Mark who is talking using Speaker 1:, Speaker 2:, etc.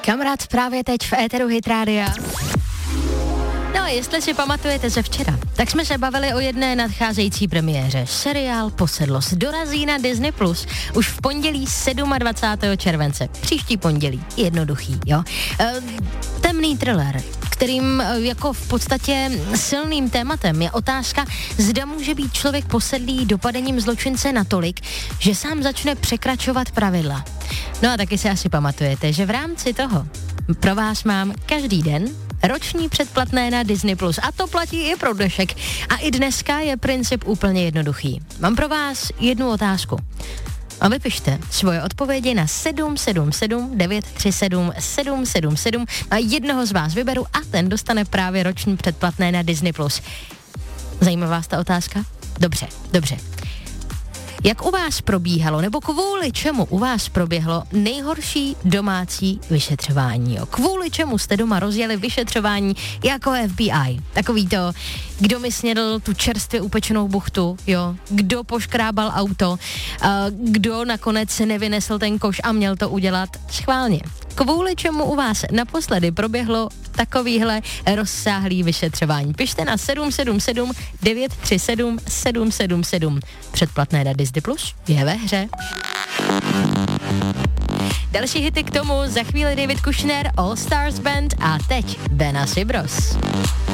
Speaker 1: Kamarád právě teď v éteru Hit Rádia. No a jestli si pamatujete ze včera, tak jsme se bavili o jedné nadcházející premiéře. Seriál Posedlost dorazí na Disney+, už v pondělí 27. července. Příští pondělí. Jednoduchý, jo. Temný thriller, kterým jako v podstatě silným tématem je otázka, zda může být člověk posedlý dopadením zločince natolik, že sám začne překračovat pravidla. No a taky si asi pamatujete, že v rámci toho pro vás mám každý den roční předplatné na Disney+. A to platí i pro dnešek. A i dneska je princip úplně jednoduchý. Mám pro vás jednu otázku. A vypište svoje odpovědi na 777 937 777 a jednoho z vás vyberu a ten dostane právě roční předplatné na Disney+. Zajímá vás ta otázka? Dobře. Jak u vás probíhalo, nebo kvůli čemu u vás proběhlo nejhorší domácí vyšetřování? Jo? Kvůli čemu jste doma rozjeli vyšetřování jako FBI? Takový to, kdo mi snědl tu čerstvě upečenou buchtu, jo? Kdo poškrábal auto, kdo nakonec nevynesl ten koš a měl to udělat schválně. Kvůli čemu u vás naposledy proběhlo takovýhle rozsáhlý vyšetřování? Pište na 777 937 777. Předplatné na Disney Plus je ve hře. Další hity k tomu, za chvíli David Kushner, All Stars Band a teď Benassi Bros.